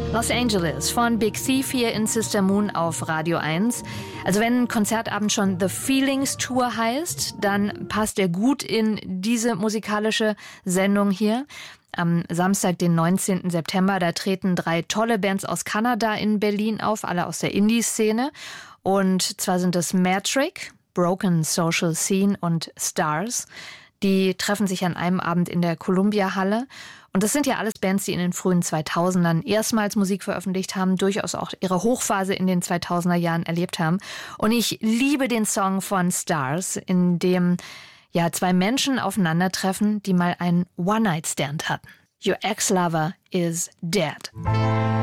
Los Angeles von Big Thief hier in Sister Moon auf Radio 1. Also wenn ein Konzertabend schon The Feelings Tour heißt, dann passt er gut in diese musikalische Sendung hier. Am Samstag, den 19. September, da treten 3 tolle Bands aus Kanada in Berlin auf, alle aus der Indie-Szene. Und zwar sind es Metric, Broken Social Scene und Stars. Die treffen sich an einem Abend in der Columbia-Halle. Und das sind ja alles Bands, die in den frühen 2000ern erstmals Musik veröffentlicht haben, durchaus auch ihre Hochphase in den 2000er Jahren erlebt haben. Und ich liebe den Song von Stars, in dem 2 Menschen aufeinandertreffen, die mal einen One-Night-Stand hatten. Your ex-lover is dead.